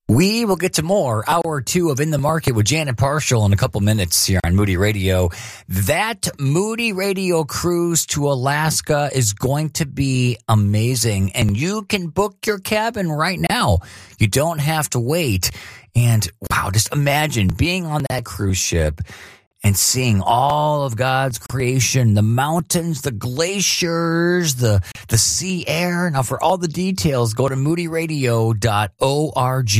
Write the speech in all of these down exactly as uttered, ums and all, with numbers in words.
We will get to more. Hour two of In the Market with Janet Parshall in a couple minutes here on Moody Radio. That Moody Radio cruise to Alaska is going to be amazing, and you can book your cabin right now. You don't have to wait. And wow, just imagine being on that cruise ship and seeing all of God's creation, the mountains, the glaciers, the the sea air. Now, for all the details, go to moody radio dot org.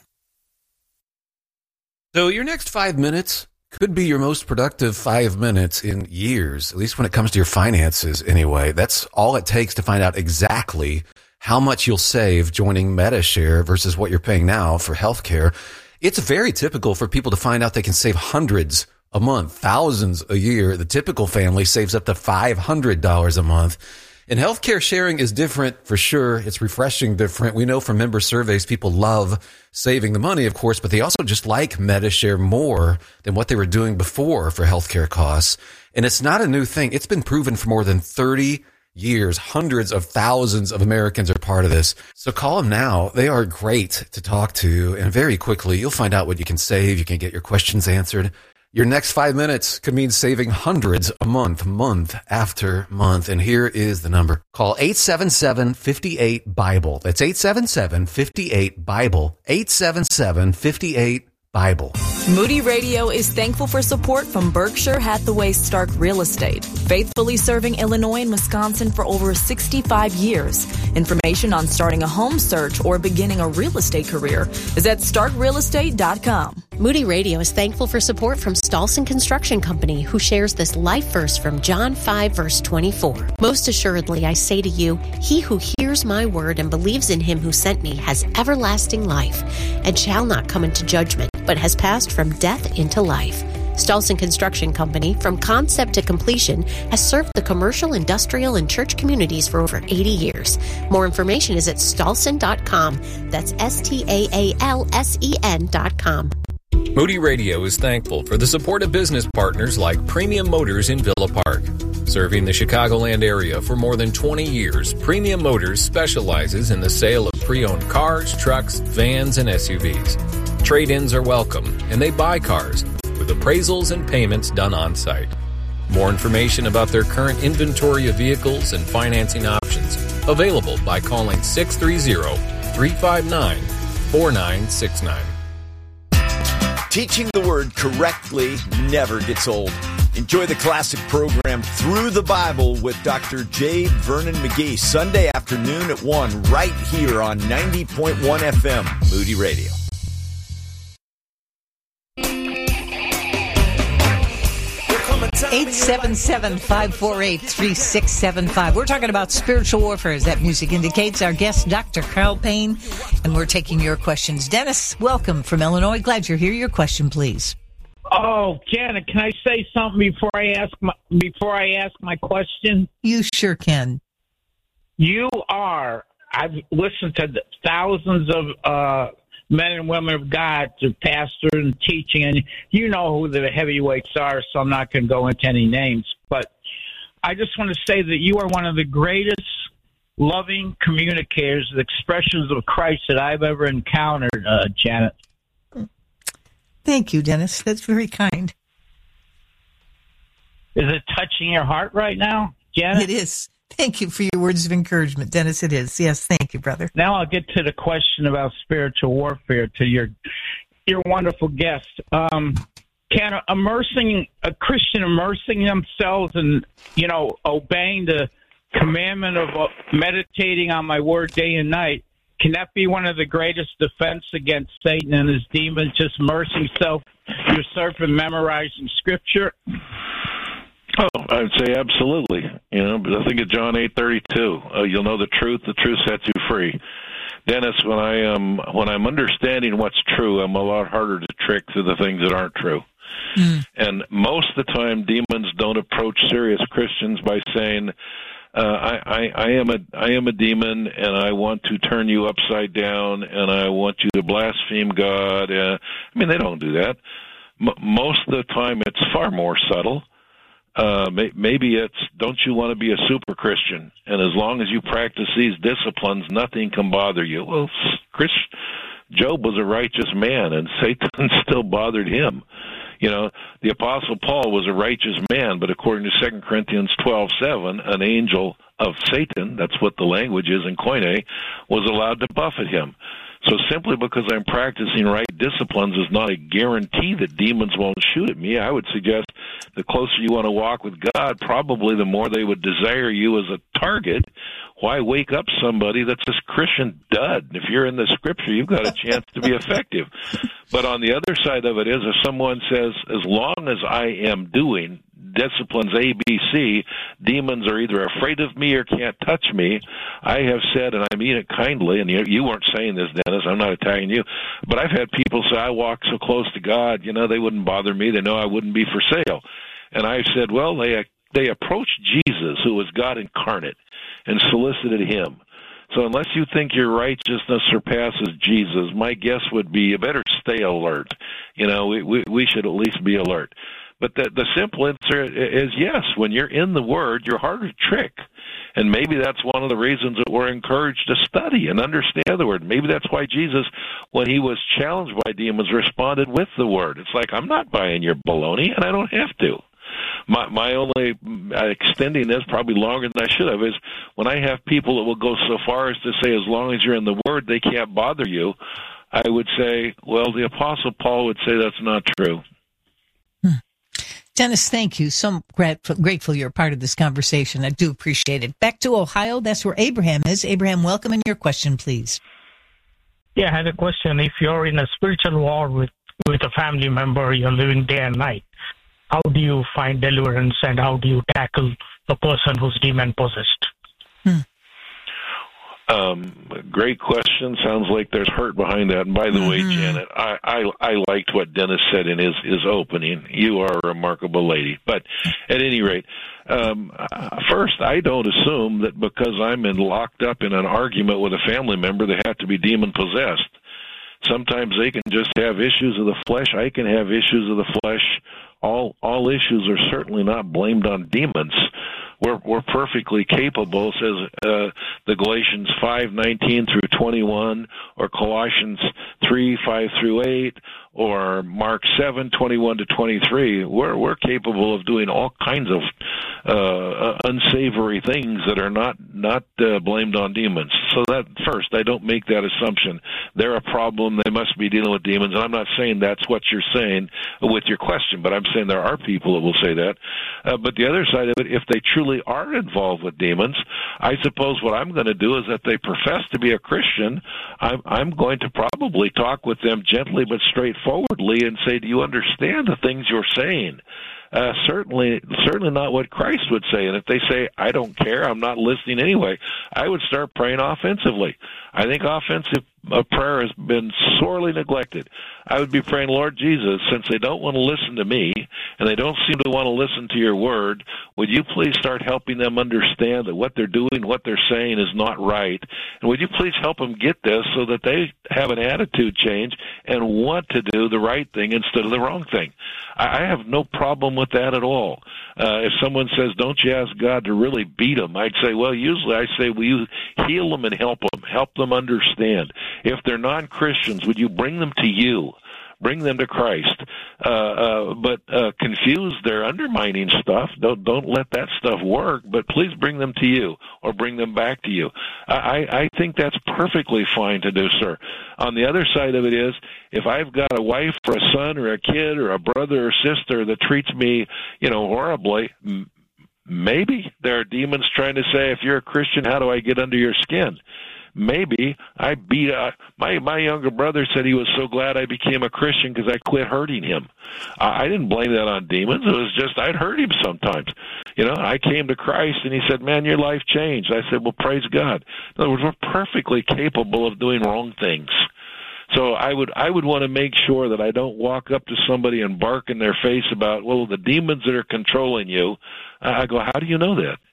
So your next five minutes could be your most productive five minutes in years, at least when it comes to your finances anyway. That's all it takes to find out exactly how much you'll save joining MediShare versus what you're paying now for healthcare. It's very typical for people to find out they can save hundreds a month, thousands a year. The typical family saves up to five hundred dollars a month. And healthcare sharing is different for sure. It's refreshing different. We know from member surveys, people love saving the money, of course, but they also just like MediShare more than what they were doing before for healthcare costs. And it's not a new thing. It's been proven for more than thirty years. Hundreds of thousands of Americans are part of this. So call them now. They are great to talk to. And very quickly, you'll find out what you can save. You can get your questions answered. Your next five minutes could mean saving hundreds a month, month after month. And here is the number. Call eight seven seven, five eight, BIBLE. That's eight seven seven, five eight, BIBLE. eight seven seven, five eight, BIBLE. Moody Radio is thankful for support from Berkshire Hathaway Stark Real Estate, faithfully serving Illinois and Wisconsin for over sixty-five years. Information on starting a home search or beginning a real estate career is at stark real estate dot com. Moody Radio is thankful for support from Stolson Construction Company, who shares this life verse from John five, verse twenty-four. Most assuredly, I say to you, he who hears my word and believes in him who sent me has everlasting life and shall not come into judgment, but has passed from death into life. Stolson Construction Company, from concept to completion, has served the commercial, industrial, and church communities for over eighty years. More information is at stolson dot com. That's S T A A L S E N dot com. Moody Radio is thankful for the support of business partners like Premium Motors in Villa Park. Serving the Chicagoland area for more than twenty years, Premium Motors specializes in the sale of pre-owned cars, trucks, vans, and S U Vs. Trade-ins are welcome, and they buy cars, with appraisals and payments done on-site. More information about their current inventory of vehicles and financing options available by calling six three zero, three five nine, four nine six nine. Teaching the Word correctly never gets old. Enjoy the classic program Through the Bible with Doctor J. Vernon McGee, Sunday afternoon at one, right here on ninety point one F M, Moody Radio. eight seven seven, five four eight, three six seven five. We're talking about spiritual warfare, as that music indicates. Our guest, Doctor Carl Payne, and we're taking your questions. Dennis, welcome from Illinois. Glad you're here. Your question, please. Oh, Janet, can I say something before I ask my, before I ask my question? You sure can. You are. I've listened to thousands of uh, men and women of God, to pastor and teaching, and you know who the heavyweights are, so I'm not going to go into any names. But I just want to say that you are one of the greatest loving communicators, the expressions of Christ that I've ever encountered, uh, Janet. Thank you, Dennis. That's very kind. Is it touching your heart right now, Janet? It is. Thank you for your words of encouragement, Dennis. It is. Yes, thank you, brother. Now I'll get to the question about spiritual warfare to your your wonderful guest. Um, can immersing a Christian immersing themselves in, you know, obeying the commandment of uh, meditating on my word day and night, can that be one of the greatest defense against Satan and his demons? Just immersing yourself, yourself in memorizing Scripture. Oh, I'd say absolutely. You know, but I think of John eight thirty-two. Uh, you'll know the truth; the truth sets you free. Dennis, when I am when I'm understanding what's true, I'm a lot harder to trick through the things that aren't true. Mm. And most of the time, demons don't approach serious Christians by saying, uh, I, I, "I am a I am a demon, and I want to turn you upside down, and I want you to blaspheme God." Uh, I mean, they don't do that. M- most of the time, it's far more subtle. Uh, may, maybe it's, don't you want to be a super Christian? And as long as you practice these disciplines, nothing can bother you. Well, Chris, Job was a righteous man, and Satan still bothered him. You know, the Apostle Paul was a righteous man, but according to Second Corinthians twelve seven, an angel of Satan, that's what the language is in Koine, was allowed to buffet him. So simply because I'm practicing right disciplines is not a guarantee that demons won't shoot at me. I would suggest the closer you want to walk with God, probably the more they would desire you as a target. Why wake up somebody that's this Christian dud? If you're in the Scripture, you've got a chance to be effective. But on the other side of it is, if someone says, as long as I am doing disciplines A, B, C, demons are either afraid of me or can't touch me. I have said, and I mean it kindly, and you, you weren't saying this, Dennis, I'm not attacking you, but I've had people say, I walk so close to God, you know, they wouldn't bother me. They know I wouldn't be for sale. And I've said, well, they they approached Jesus, who was God incarnate, and solicited him. So unless you think your righteousness surpasses Jesus, my guess would be you better stay alert. You know, we, we, we should at least be alert. But the, the simple answer is yes. When you're in the Word, you're harder to trick. And maybe that's one of the reasons that we're encouraged to study and understand the Word. Maybe that's why Jesus, when he was challenged by demons, responded with the Word. It's like, I'm not buying your baloney, and I don't have to. My, my only uh, extending this probably longer than I should have is when I have people that will go so far as to say as long as you're in the Word, they can't bother you, I would say, well, the Apostle Paul would say that's not true. Dennis, thank you. So grateful, grateful you're a part of this conversation. I do appreciate it. Back to Ohio. That's where Abraham is. Abraham, welcome, and your question, please. Yeah, I had a question. If you're in a spiritual war with, with a family member, you're living day and night, how do you find deliverance and how do you tackle the person who's demon-possessed? Hmm. Um, great question. Sounds like there's hurt behind that. And by the mm-hmm. way, Janet, I, I I liked what Dennis said in his, his opening. You are a remarkable lady. But at any rate, um, first, I don't assume that because I'm in, locked up in an argument with a family member, they have to be demon-possessed. Sometimes they can just have issues of the flesh. I can have issues of the flesh. All all issues are certainly not blamed on demons. We're we're perfectly capable, says uh, the Galatians five nineteen through twenty-one, or Colossians three five through eight, or Mark seven twenty-one to twenty-three. We're we're capable of doing all kinds of uh, unsavory things that are not not uh, blamed on demons. So that first, I don't make that assumption. They're a problem. They must be dealing with demons. And I'm not saying that's what you're saying with your question, but I'm saying there are people that will say that. Uh, but the other side of it, if they truly are involved with demons, I suppose what I'm going to do is that they profess to be a Christian, I'm, I'm going to probably talk with them gently but straightforwardly and say, do you understand the things you're saying? Uh, certainly, certainly not what Christ would say. And if they say, I don't care, I'm not listening anyway, I would start praying offensively. I think offensive uh, prayer has been sorely neglected. I would be praying, Lord Jesus, since they don't want to listen to me and they don't seem to want to listen to your word, would you please start helping them understand that what they're doing, what they're saying is not right? And would you please help them get this so that they have an attitude change and want to do the right thing instead of the wrong thing? I have no problem with that at all. Uh, if someone says, don't you ask God to really beat them, I'd say, well, usually I say, will you heal them and help them, help them understand. If they're non-Christians, would you bring them to you? Bring them to Christ, uh, uh, but uh, confuse their undermining stuff. Don't don't let that stuff work. But please bring them to you, or bring them back to you. I, I think that's perfectly fine to do, sir. On the other side of it is, if I've got a wife or a son or a kid or a brother or sister that treats me, you know, horribly, m- maybe there are demons trying to say, if you're a Christian, how do I get under your skin? Maybe I beat uh, my my younger brother said he was so glad I became a Christian because I quit hurting him. Uh, I didn't blame that on demons. It was just I'd hurt him sometimes. You know, I came to Christ and he said, "Man, your life changed." I said, "Well, praise God." In other words, we're perfectly capable of doing wrong things. So I would I would want to make sure that I don't walk up to somebody and bark in their face about, well, the demons that are controlling you. I go, how do you know that?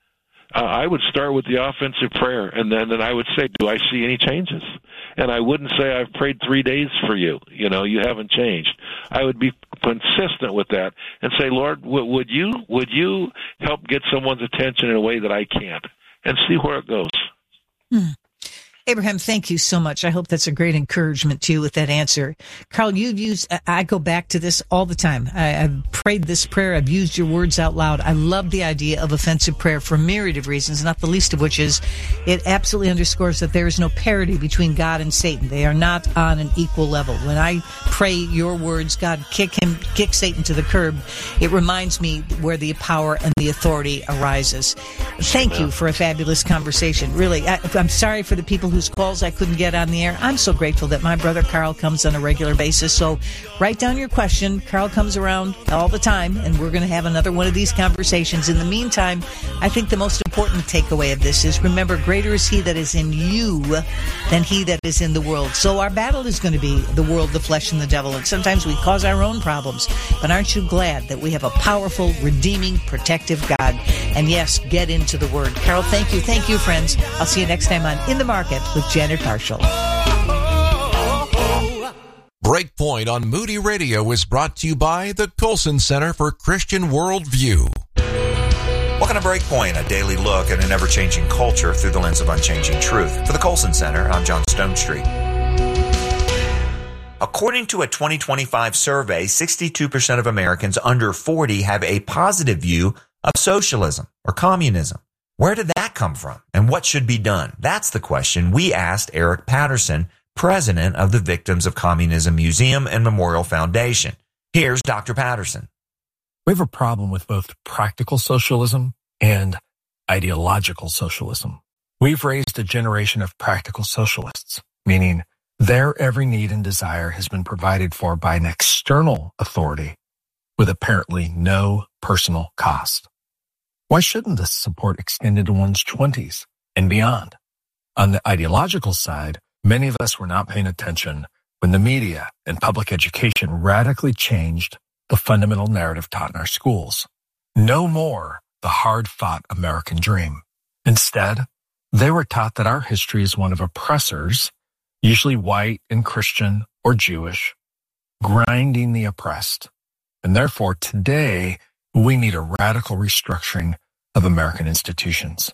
Uh, I would start with the offensive prayer, and then, then I would say, do I see any changes? And I wouldn't say, I've prayed three days for you. You know, you haven't changed. I would be consistent with that and say, Lord, w- would you would you help get someone's attention in a way that I can't? And see where it goes. Hmm. Abraham, thank you so much. I hope that's a great encouragement to you with that answer. Carl, you've used, I go back to this all the time. I, I've prayed this prayer. I've used your words out loud. I love the idea of offensive prayer for a myriad of reasons, not the least of which is it absolutely underscores that there is no parity between God and Satan. They are not on an equal level. When I pray your words, God, kick him, kick Satan to the curb, it reminds me where the power and the authority arises. Thank yeah. you for a fabulous conversation. Really, I, I'm sorry for the people whose calls I couldn't get on the air. I'm so grateful that my brother Carl comes on a regular basis. So write down your question. Carl comes around all the time, and we're going to have another one of these conversations. In the meantime, I think the most important takeaway of this is, remember, greater is he that is in you than he that is in the world. So our battle is going to be the world, the flesh, and the devil. And sometimes we cause our own problems. But aren't you glad that we have a powerful, redeeming, protective God? And yes, get into the Word. Carol, thank you. Thank you, friends. I'll see you next time on In the Market with Janet Parshall. Breakpoint on Moody Radio is brought to you by the Colson Center for Christian Worldview. Welcome to Breakpoint, a daily look at an ever-changing culture through the lens of unchanging truth. For the Colson Center, I'm John Stonestreet. According to a twenty twenty-five survey, sixty-two percent of Americans under forty have a positive view of socialism or communism. Where did that come from, and what should be done? That's the question we asked Eric Patterson, president of the Victims of Communism Museum and Memorial Foundation. Here's Doctor Patterson. We have a problem with both practical socialism and ideological socialism. We've raised a generation of practical socialists, meaning their every need and desire has been provided for by an external authority with apparently no personal cost. Why shouldn't this support extend into one's twenties and beyond? On the ideological side, many of us were not paying attention when the media and public education radically changed the fundamental narrative taught in our schools. No more the hard-fought American dream. Instead, they were taught that our history is one of oppressors, usually white and Christian or Jewish, grinding the oppressed. And therefore, today, we need a radical restructuring of American institutions.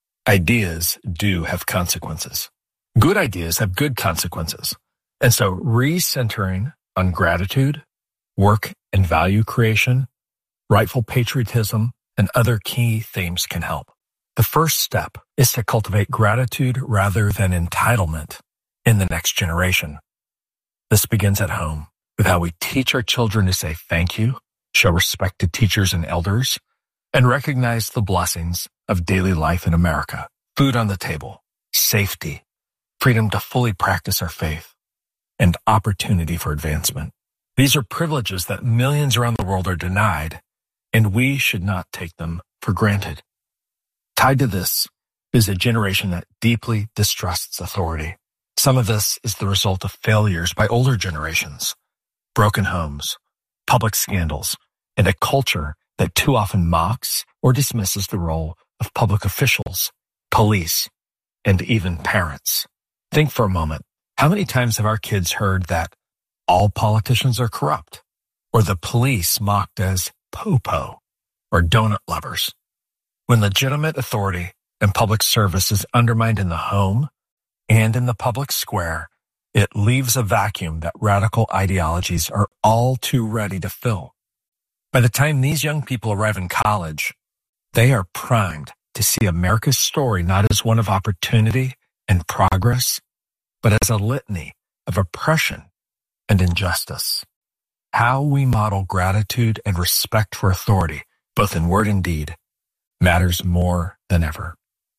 Ideas do have consequences. Good ideas have good consequences. And so recentering on gratitude, work and value creation, rightful patriotism, and other key themes can help. The first step is to cultivate gratitude rather than entitlement in the next generation. This begins at home with how we teach our children to say thank you, show respect to teachers and elders, and recognize the blessings of daily life in America. Food on the table, safety, freedom to fully practice our faith, and opportunity for advancement. These are privileges that millions around the world are denied, and we should not take them for granted. Tied to this is a generation that deeply distrusts authority. Some of this is the result of failures by older generations, broken homes, public scandals, and a culture that too often mocks or dismisses the role of public officials, police, and even parents. Think for a moment, how many times have our kids heard that all politicians are corrupt, or the police mocked as po-po, or donut lovers? When legitimate authority and public service is undermined in the home and in the public square, it leaves a vacuum that radical ideologies are all too ready to fill. By the time these young people arrive in college, they are primed to see America's story not as one of opportunity and progress, but as a litany of oppression and injustice. How we model gratitude and respect for authority, both in word and deed, matters more than ever.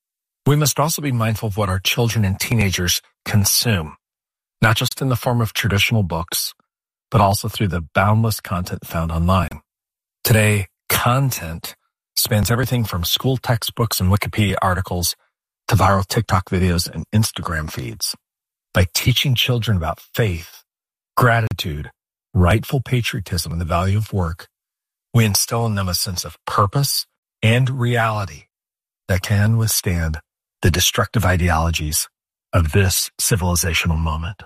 We must also be mindful of what our children and teenagers consume, not just in the form of traditional books, but also through the boundless content found online. Today, content spans everything from school textbooks and Wikipedia articles to viral TikTok videos and Instagram feeds. By teaching children about faith, gratitude, rightful patriotism, and the value of work, we instill in them a sense of purpose and reality that can withstand the destructive ideologies of this civilizational moment.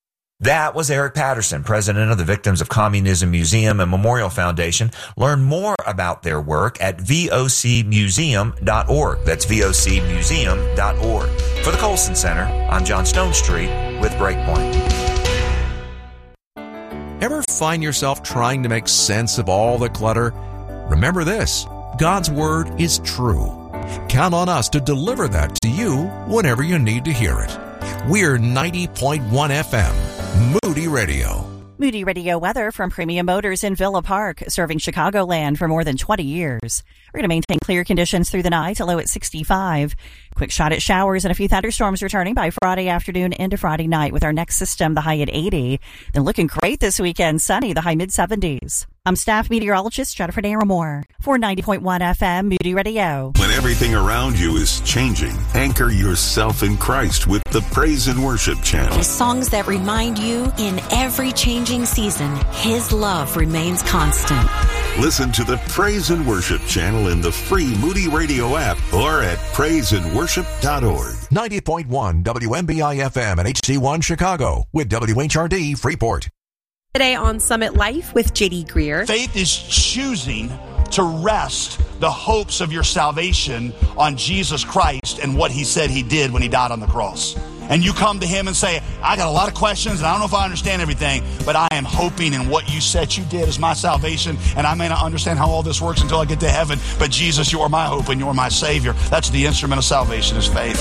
That was Eric Patterson, president of the Victims of Communism Museum and Memorial Foundation. Learn more about their work at V O C museum dot org. That's V O C museum dot org. For the Colson Center, I'm John Stone Street with Breakpoint. Ever find yourself trying to make sense of all the clutter? Remember this, God's Word is true. Count on us to deliver that to you whenever you need to hear it. We're ninety point one F M, Moody Radio. Moody Radio weather from Premium Motors in Villa Park, serving Chicagoland for more than twenty years. We're going to maintain clear conditions through the night, a low at sixty-five. Quick shot at showers and a few thunderstorms returning by Friday afternoon into Friday night with our next system, the high at eighty. Then looking great this weekend, sunny, the high mid-seventies. I'm staff meteorologist Jennifer Naramore for ninety point one F M Moody Radio. When everything around you is changing, anchor yourself in Christ with the Praise and Worship channel. Songs that remind you in every changing season, His love remains constant. Listen to the Praise and Worship channel in the free Moody Radio app or at praise and worship dot org. ninety point one W M B I F M and H C one Chicago with W H R D Freeport. Today on Summit Life with J D Greer. Faith is choosing to rest the hopes of your salvation on Jesus Christ and what He said He did when He died on the cross. And you come to Him and say, I got a lot of questions and I don't know if I understand everything, but I am hoping in what you said you did as my salvation, and I may not understand how all this works until I get to heaven, but Jesus, you are my hope and you are my Savior. That's the instrument of salvation, is faith.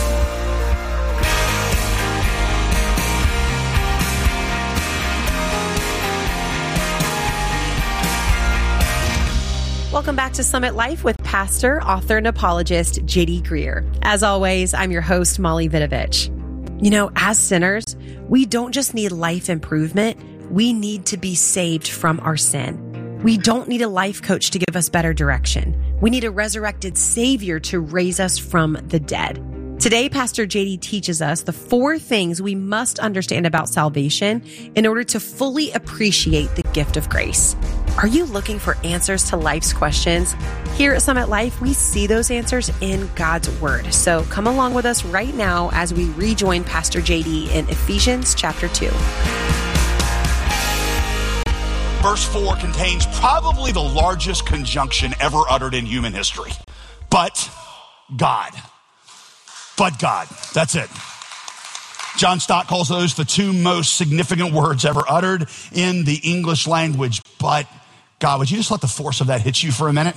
Welcome back to Summit Life with pastor, author, and apologist J D Greer. As always, I'm your host, Molly Vidovich. You know, as sinners, we don't just need life improvement. We need to be saved from our sin. We don't need a life coach to give us better direction. We need a resurrected Savior to raise us from the dead. Today, Pastor J D teaches us the four things we must understand about salvation in order to fully appreciate the gift of grace. Are you looking for answers to life's questions? Here at Summit Life, we see those answers in God's Word. So come along with us right now as we rejoin Pastor J D in Ephesians chapter two. Verse four contains probably the largest conjunction ever uttered in human history. But God. But God. That's it. John Stott calls those the two most significant words ever uttered in the English language. But God, would you just let the force of that hit you for a minute?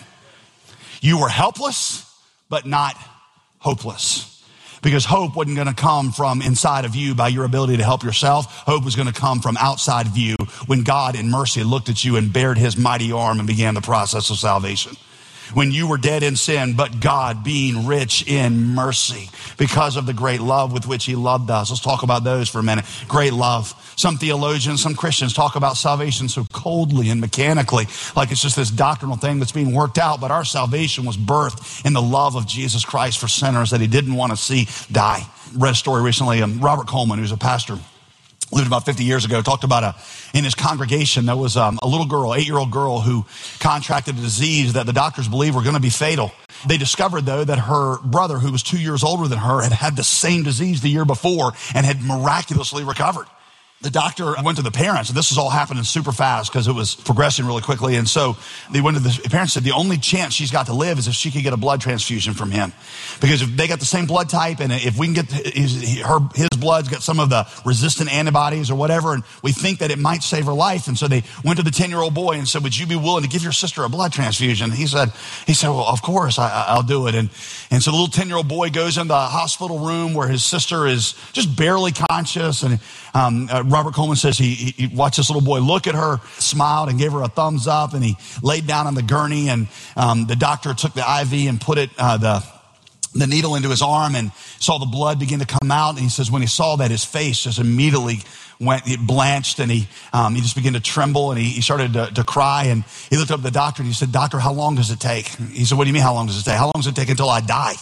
You were helpless, but not hopeless. Because hope wasn't going to come from inside of you by your ability to help yourself. Hope was going to come from outside of you when God in mercy looked at you and bared His mighty arm and began the process of salvation. When you were dead in sin, but God being rich in mercy because of the great love with which He loved us. Let's talk about those for a minute. Great love. Some theologians, some Christians talk about salvation so coldly and mechanically, like it's just this doctrinal thing that's being worked out. But our salvation was birthed in the love of Jesus Christ for sinners that He didn't want to see die. Read a story recently. Um, Robert Coleman, who's a pastor, lived about fifty years ago, talked about a, in his congregation, there was um, a little girl, eight-year-old girl who contracted a disease that the doctors believed were going to be fatal. They discovered, though, that her brother, who was two years older than her, had had the same disease the year before and had miraculously recovered. The doctor went to the parents, and this was all happening super fast because it was progressing really quickly. And so they went to the parents and said the only chance she's got to live is if she could get a blood transfusion from him. Because if they got the same blood type, and if we can get his, her, his blood's got some of the resistant antibodies or whatever, and we think that it might save her life. And so they went to the ten-year-old boy and said, would you be willing to give your sister a blood transfusion? He said, he said, well, of course, I, I'll do it. And, and so the little ten-year-old boy goes in the hospital room where his sister is just barely conscious. And um, uh, Robert Coleman says he, he watched this little boy look at her, smiled, and gave her a thumbs up, and he laid down on the gurney, and um, the doctor took the I V and put it, uh, the the needle into his arm and saw the blood begin to come out. And he says when he saw that, his face just immediately went, it blanched, and he um, he just began to tremble, and he, he started to, to cry. And he looked up at the doctor and he said, doctor, how long does it take? He said, what do you mean, how long does it take? How long does it take until I die?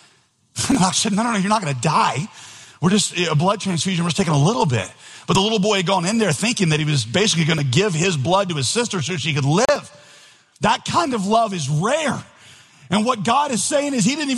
And the doctor said, no, no, no, you're not going to die. We're just, a blood transfusion, we're just taking a little bit. But the little boy had gone in there thinking that he was basically going to give his blood to his sister so she could live. That kind of love is rare. And what God is saying is He didn't even